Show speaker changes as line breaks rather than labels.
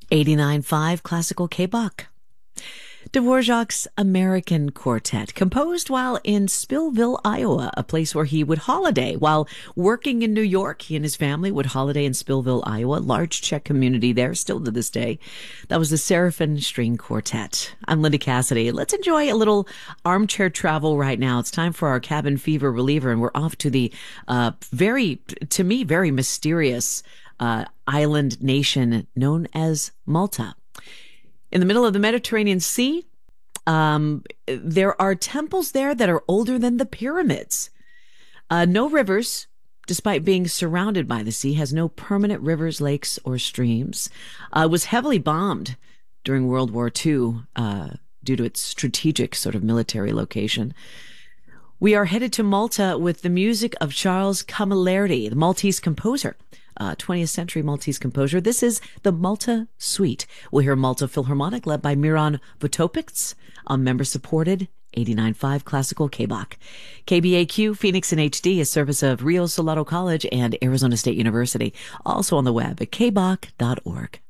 89.5 Classical K-Bach. Dvorak's American Quartet, composed while in Spillville, Iowa, a place where he would holiday. While working in New York, he and his family would holiday in Spillville, Iowa, large Czech community there, still to this day. That was the Seraphin String Quartet. I'm Linda Cassidy. Let's enjoy a little armchair travel right now. It's time for our cabin fever reliever, and we're off to the to me, very mysterious island nation known as Malta. In the middle of the Mediterranean Sea, there are temples there that are older than the pyramids. No rivers, despite being surrounded by the sea, has no permanent rivers, lakes, or streams. Was heavily bombed during World War II due to its strategic sort of military location. We are headed to Malta with the music of Charles Camilleri, the Maltese composer. 20th century Maltese composer. This is the Malta Suite. We'll hear Malta Philharmonic led by Miran Votopix on member-supported 89.5 Classical K-Bach. KBAQ, Phoenix in HD, a service of Rio Salado College and Arizona State University. Also on the web at kbach.org.